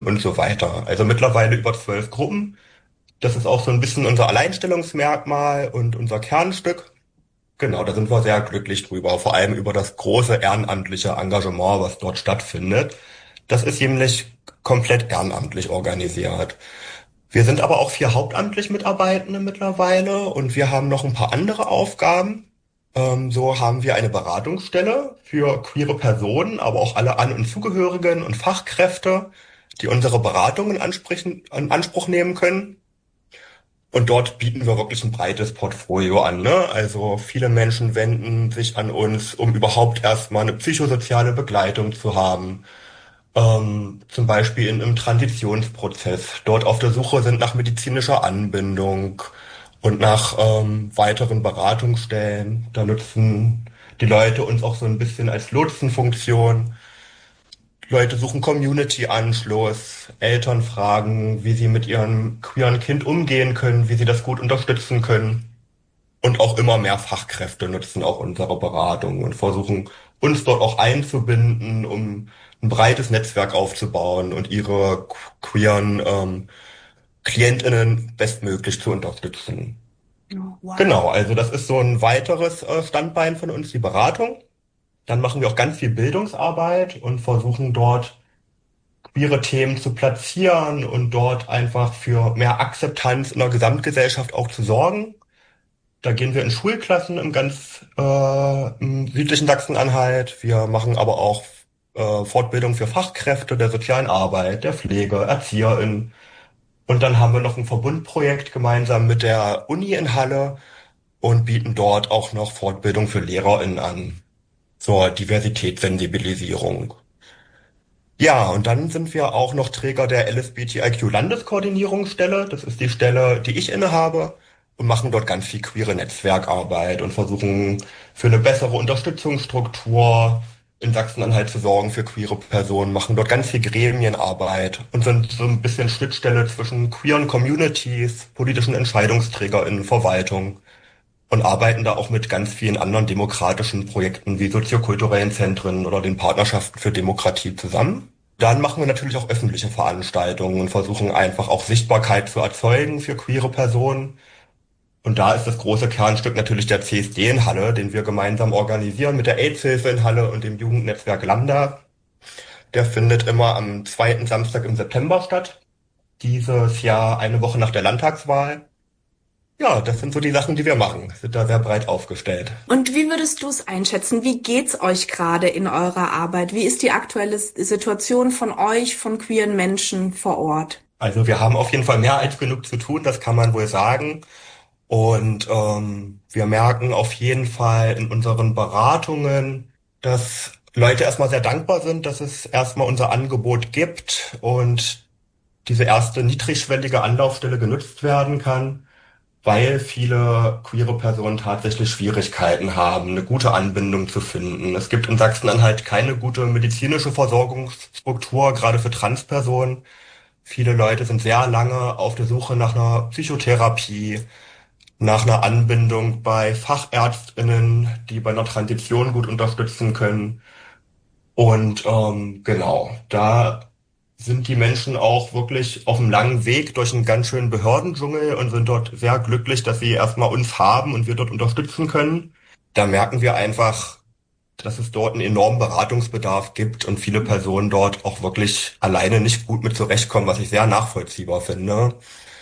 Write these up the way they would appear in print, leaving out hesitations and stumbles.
und so weiter. Also mittlerweile über 12 Gruppen. Das ist auch so ein bisschen unser Alleinstellungsmerkmal und unser Kernstück. Genau, da sind wir sehr glücklich drüber, vor allem über das große ehrenamtliche Engagement, was dort stattfindet. Das ist nämlich komplett ehrenamtlich organisiert. Wir sind aber auch 4 hauptamtlich Mitarbeitende mittlerweile und wir haben noch ein paar andere Aufgaben. So haben wir eine Beratungsstelle für queere Personen, aber auch alle An- und Zugehörigen und Fachkräfte, die unsere Beratungen in Anspruch nehmen können. Und dort bieten wir wirklich ein breites Portfolio an, ne? Also viele Menschen wenden sich an uns, um überhaupt erstmal eine psychosoziale Begleitung zu haben. Zum Beispiel in einem Transitionsprozess. Dort auf der Suche sind nach medizinischer Anbindung und nach weiteren Beratungsstellen. Da nutzen die Leute uns auch so ein bisschen als Lotsenfunktion. Leute suchen Community-Anschluss, Eltern fragen, wie sie mit ihrem queeren Kind umgehen können, wie sie das gut unterstützen können. Und auch immer mehr Fachkräfte nutzen auch unsere Beratung und versuchen uns dort auch einzubinden, um ein breites Netzwerk aufzubauen und ihre queeren KlientInnen bestmöglich zu unterstützen. Oh, wow. Genau, also das ist so ein weiteres Standbein von uns, die Beratung. Dann machen wir auch ganz viel Bildungsarbeit und versuchen dort queere Themen zu platzieren und dort einfach für mehr Akzeptanz in der Gesamtgesellschaft auch zu sorgen. Da gehen wir in Schulklassen im südlichen Sachsen-Anhalt. Wir machen aber auch Fortbildung für Fachkräfte der sozialen Arbeit, der Pflege, ErzieherInnen. Und dann haben wir noch ein Verbundprojekt gemeinsam mit der Uni in Halle und bieten dort auch noch Fortbildung für LehrerInnen an zur Diversitätssensibilisierung. Ja, und dann sind wir auch noch Träger der LSBTIQ-Landeskoordinierungsstelle. Das ist die Stelle, die ich innehabe und machen dort ganz viel queere Netzwerkarbeit und versuchen für eine bessere Unterstützungsstruktur in Sachsen-Anhalt zu sorgen für queere Personen, machen dort ganz viel Gremienarbeit und sind so ein bisschen Schnittstelle zwischen queeren Communities, politischen EntscheidungsträgerInnen, Verwaltung und arbeiten da auch mit ganz vielen anderen demokratischen Projekten wie soziokulturellen Zentren oder den Partnerschaften für Demokratie zusammen. Dann machen wir natürlich auch öffentliche Veranstaltungen und versuchen einfach auch Sichtbarkeit zu erzeugen für queere Personen. Und da ist das große Kernstück natürlich der CSD in Halle, den wir gemeinsam organisieren mit der AIDS-Hilfe in Halle und dem Jugendnetzwerk Lambda. Der findet immer am zweiten Samstag im September statt. Dieses Jahr eine Woche nach der Landtagswahl. Ja, das sind so die Sachen, die wir machen. Sind da sehr breit aufgestellt. Und wie würdest du es einschätzen? Wie geht's euch gerade in eurer Arbeit? Wie ist die aktuelle Situation von euch, von queeren Menschen vor Ort? Also wir haben auf jeden Fall mehr als genug zu tun, das kann man wohl sagen. Und wir merken auf jeden Fall in unseren Beratungen, dass Leute erstmal sehr dankbar sind, dass es erstmal unser Angebot gibt und diese erste niedrigschwellige Anlaufstelle genutzt werden kann, weil viele queere Personen tatsächlich Schwierigkeiten haben, eine gute Anbindung zu finden. Es gibt in Sachsen-Anhalt keine gute medizinische Versorgungsstruktur, gerade für Transpersonen. Viele Leute sind sehr lange auf der Suche nach einer Psychotherapie, nach einer Anbindung bei FachärztInnen, die bei einer Transition gut unterstützen können. Und genau, da sind die Menschen auch wirklich auf einem langen Weg durch einen ganz schönen Behördendschungel und sind dort sehr glücklich, dass sie erstmal uns haben und wir dort unterstützen können. Da merken wir einfach, dass es dort einen enormen Beratungsbedarf gibt und viele Personen dort auch wirklich alleine nicht gut mit zurechtkommen, was ich sehr nachvollziehbar finde.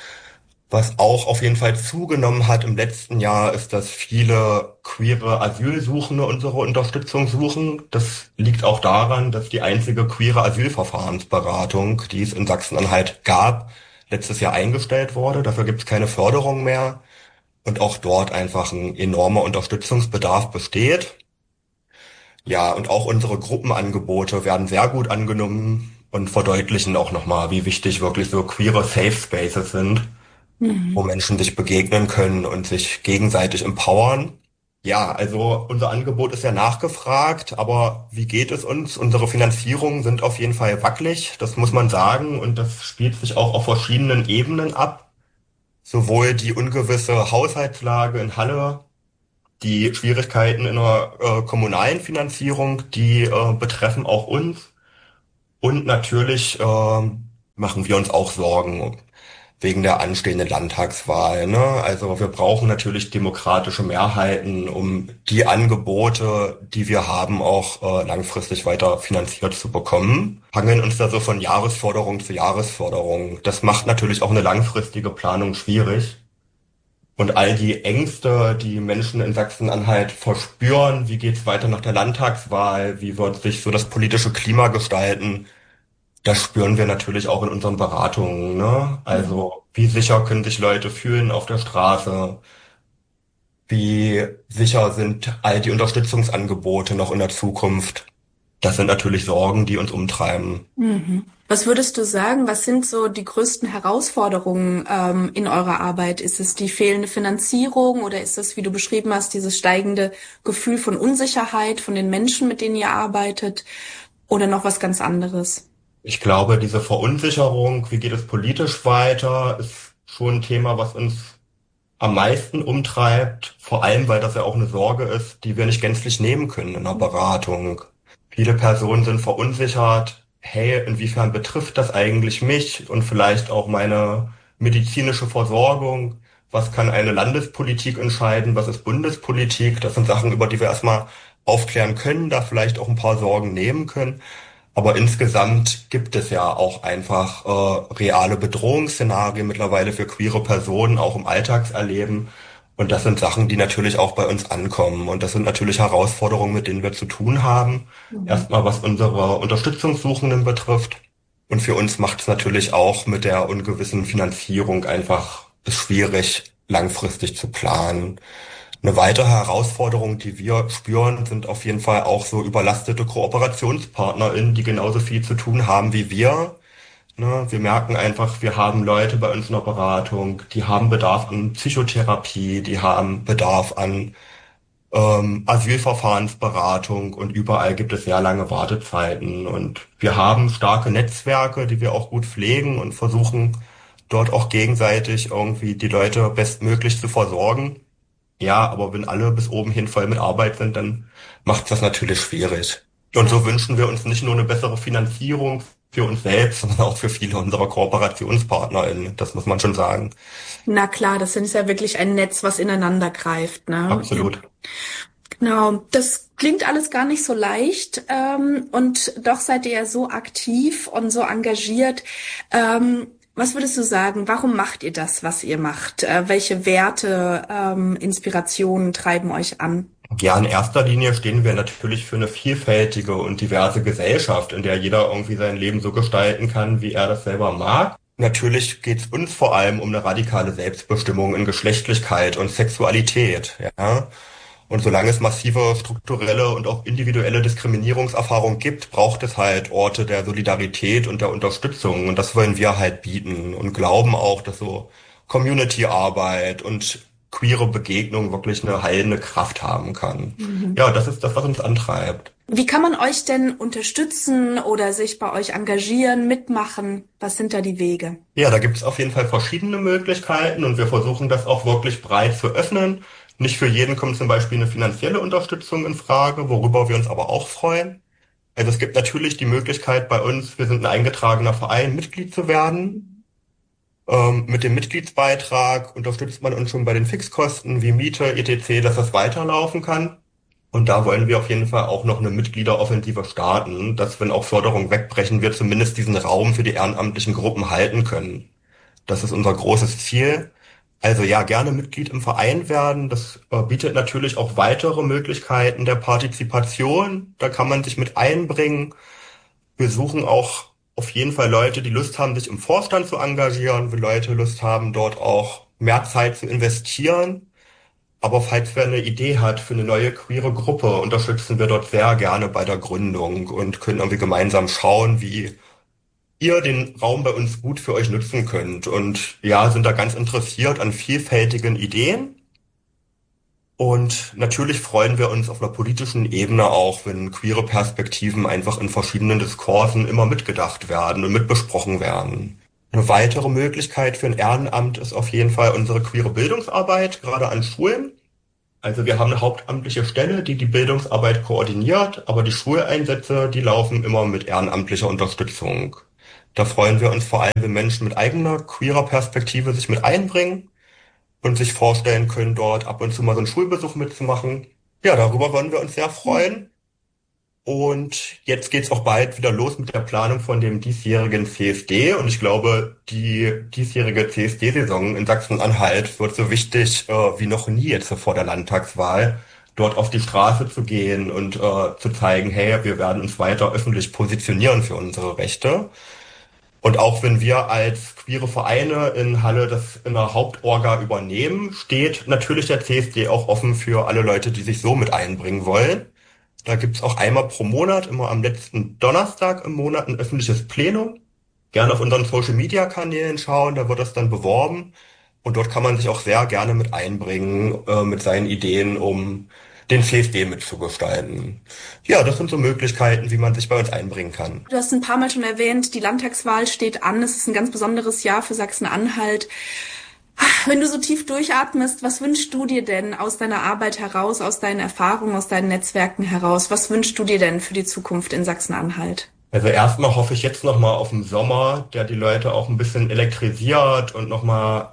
Was auch auf jeden Fall zugenommen hat im letzten Jahr, ist, dass viele queere Asylsuchende unsere Unterstützung suchen. Das liegt auch daran, dass die einzige queere Asylverfahrensberatung, die es in Sachsen-Anhalt gab, letztes Jahr eingestellt wurde. Dafür gibt es keine Förderung mehr und auch dort einfach ein enormer Unterstützungsbedarf besteht. Ja, und auch unsere Gruppenangebote werden sehr gut angenommen und verdeutlichen auch nochmal, wie wichtig wirklich so queere Safe Spaces sind, wo Mhm. Menschen sich begegnen können und sich gegenseitig empowern. Ja, also unser Angebot ist ja nachgefragt, aber wie geht es uns? Unsere Finanzierungen sind auf jeden Fall wackelig, das muss man sagen, und das spielt sich auch auf verschiedenen Ebenen ab. Sowohl die ungewisse Haushaltslage in Halle, die Schwierigkeiten in der kommunalen Finanzierung, die betreffen auch uns. Und natürlich machen wir uns auch Sorgen wegen der anstehenden Landtagswahl, ne? Also wir brauchen natürlich demokratische Mehrheiten, um die Angebote, die wir haben, auch langfristig weiter finanziert zu bekommen. Hangeln uns da so von Jahresforderung zu Jahresforderung. Das macht natürlich auch eine langfristige Planung schwierig. Und all die Ängste, die Menschen in Sachsen-Anhalt verspüren, wie geht's weiter nach der Landtagswahl, wie wird sich so das politische Klima gestalten, das spüren wir natürlich auch in unseren Beratungen, ne? Mhm. Also, wie sicher können sich Leute fühlen auf der Straße? Wie sicher sind all die Unterstützungsangebote noch in der Zukunft? Das sind natürlich Sorgen, die uns umtreiben. Mhm. Was würdest du sagen, was sind so die größten Herausforderungen in eurer Arbeit? Ist es die fehlende Finanzierung oder ist es, wie du beschrieben hast, dieses steigende Gefühl von Unsicherheit von den Menschen, mit denen ihr arbeitet, oder noch was ganz anderes? Ich glaube, diese Verunsicherung, wie geht es politisch weiter, ist schon ein Thema, was uns am meisten umtreibt, vor allem weil das ja auch eine Sorge ist, die wir nicht gänzlich nehmen können in der Beratung. Viele Personen sind verunsichert, hey, inwiefern betrifft das eigentlich mich und vielleicht auch meine medizinische Versorgung? Was kann eine Landespolitik entscheiden? Was ist Bundespolitik? Das sind Sachen, über die wir erstmal aufklären können, da vielleicht auch ein paar Sorgen nehmen können. Aber insgesamt gibt es ja auch einfach reale Bedrohungsszenarien mittlerweile für queere Personen, auch im Alltagserleben. Und das sind Sachen, die natürlich auch bei uns ankommen. Und das sind natürlich Herausforderungen, mit denen wir zu tun haben. Mhm. Erstmal, was unsere Unterstützungssuchenden betrifft. Und für uns macht es natürlich auch mit der ungewissen Finanzierung einfach es schwierig, langfristig zu planen. Eine weitere Herausforderung, die wir spüren, sind auf jeden Fall auch so überlastete KooperationspartnerInnen, die genauso viel zu tun haben wie wir. Ne? Wir merken einfach, wir haben Leute bei uns in der Beratung, die haben Bedarf an Psychotherapie, die haben Bedarf an Asylverfahrensberatung und überall gibt es sehr lange Wartezeiten. Und wir haben starke Netzwerke, die wir auch gut pflegen und versuchen dort auch gegenseitig irgendwie die Leute bestmöglich zu versorgen. Ja, aber wenn alle bis oben hin voll mit Arbeit sind, dann macht das natürlich schwierig. Und Ja. so wünschen wir uns nicht nur eine bessere Finanzierung für uns selbst, sondern auch für viele unserer KooperationspartnerInnen. Das muss man schon sagen. Na klar, das ist ja wirklich ein Netz, was ineinander greift, ne? Ja. Absolut. Genau, das klingt alles gar nicht so leicht, und doch seid ihr ja so aktiv und so engagiert. Was würdest du sagen, warum macht ihr das, was ihr macht? Welche Werte, Inspirationen treiben euch an? Ja, in erster Linie stehen wir natürlich für eine vielfältige und diverse Gesellschaft, in der jeder irgendwie sein Leben so gestalten kann, wie er das selber mag. Natürlich geht es uns vor allem um eine radikale Selbstbestimmung in Geschlechtlichkeit und Sexualität, ja. Und solange es massive strukturelle und auch individuelle Diskriminierungserfahrung gibt, braucht es halt Orte der Solidarität und der Unterstützung. Und das wollen wir halt bieten und glauben auch, dass so Community-Arbeit und queere Begegnung wirklich eine heilende Kraft haben kann. Mhm. Ja, das ist das, was uns antreibt. Wie kann man euch denn unterstützen oder sich bei euch engagieren, mitmachen? Was sind da die Wege? Ja, da gibt es auf jeden Fall verschiedene Möglichkeiten und wir versuchen das auch wirklich breit zu öffnen. Nicht für jeden kommt zum Beispiel eine finanzielle Unterstützung in Frage, worüber wir uns aber auch freuen. Also es gibt natürlich die Möglichkeit bei uns, wir sind ein eingetragener Verein, Mitglied zu werden. Mit dem Mitgliedsbeitrag unterstützt man uns schon bei den Fixkosten wie Miete, etc., dass das weiterlaufen kann. Und da wollen wir auf jeden Fall auch noch eine Mitgliederoffensive starten, dass, wenn auch Förderungen wegbrechen, wir zumindest diesen Raum für die ehrenamtlichen Gruppen halten können. Das ist unser großes Ziel. Also ja, gerne Mitglied im Verein werden. Das bietet natürlich auch weitere Möglichkeiten der Partizipation. Da kann man sich mit einbringen. Wir suchen auch auf jeden Fall Leute, die Lust haben, sich im Vorstand zu engagieren, wenn Leute Lust haben, dort auch mehr Zeit zu investieren. Aber falls wer eine Idee hat für eine neue queere Gruppe, unterstützen wir dort sehr gerne bei der Gründung und können irgendwie gemeinsam schauen, wie ihr den Raum bei uns gut für euch nutzen könnt. Und ja, sind da ganz interessiert an vielfältigen Ideen. Und natürlich freuen wir uns auf einer politischen Ebene auch, wenn queere Perspektiven einfach in verschiedenen Diskursen immer mitgedacht werden und mitbesprochen werden. Eine weitere Möglichkeit für ein Ehrenamt ist auf jeden Fall unsere queere Bildungsarbeit, gerade an Schulen. Also wir haben eine hauptamtliche Stelle, die die Bildungsarbeit koordiniert, aber die Schuleinsätze, die laufen immer mit ehrenamtlicher Unterstützung. Da freuen wir uns vor allem, wenn Menschen mit eigener queerer Perspektive sich mit einbringen und sich vorstellen können, dort ab und zu mal so einen Schulbesuch mitzumachen. Ja, darüber würden wir uns sehr freuen. Und jetzt geht's auch bald wieder los mit der Planung von dem diesjährigen CSD. Und ich glaube, die diesjährige CSD-Saison in Sachsen-Anhalt wird so wichtig wie noch nie jetzt vor der Landtagswahl, dort auf die Straße zu gehen und zu zeigen, hey, wir werden uns weiter öffentlich positionieren für unsere Rechte. Und auch wenn wir als queere Vereine in Halle das in der Hauptorga übernehmen, steht natürlich der CSD auch offen für alle Leute, die sich so mit einbringen wollen. Da gibt's auch einmal pro Monat, immer am letzten Donnerstag im Monat, ein öffentliches Plenum. Gerne auf unseren Social-Media-Kanälen schauen, da wird das dann beworben. Und dort kann man sich auch sehr gerne mit einbringen, mit seinen Ideen, um den CSD mitzugestalten. Ja, das sind so Möglichkeiten, wie man sich bei uns einbringen kann. Du hast ein paar Mal schon erwähnt, die Landtagswahl steht an. Es ist ein ganz besonderes Jahr für Sachsen-Anhalt. Wenn du so tief durchatmest, was wünschst du dir denn aus deiner Arbeit heraus, aus deinen Erfahrungen, aus deinen Netzwerken heraus? Was wünschst du dir denn für die Zukunft in Sachsen-Anhalt? Also erstmal hoffe ich jetzt nochmal auf den Sommer, der die Leute auch ein bisschen elektrisiert und nochmal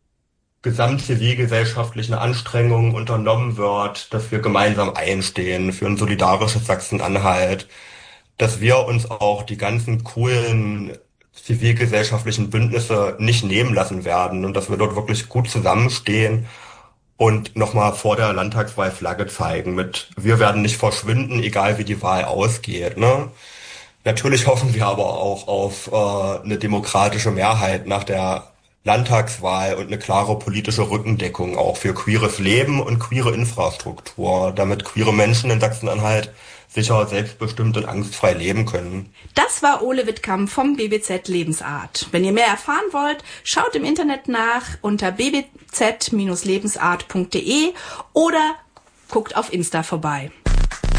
gesamtzivilgesellschaftlichen Anstrengungen unternommen wird, dass wir gemeinsam einstehen für ein solidarisches Sachsen-Anhalt, dass wir uns auch die ganzen coolen zivilgesellschaftlichen Bündnisse nicht nehmen lassen werden und dass wir dort wirklich gut zusammenstehen und nochmal vor der Landtagswahl Flagge zeigen mit, wir werden nicht verschwinden, egal wie die Wahl ausgeht, ne? Natürlich hoffen wir aber auch auf eine demokratische Mehrheit nach der Landtagswahl und eine klare politische Rückendeckung auch für queeres Leben und queere Infrastruktur, damit queere Menschen in Sachsen-Anhalt sicher, selbstbestimmt und angstfrei leben können. Das war Ole Wittkamp vom BBZ Lebensart. Wenn ihr mehr erfahren wollt, schaut im Internet nach unter bbz-lebensart.de oder guckt auf Insta vorbei.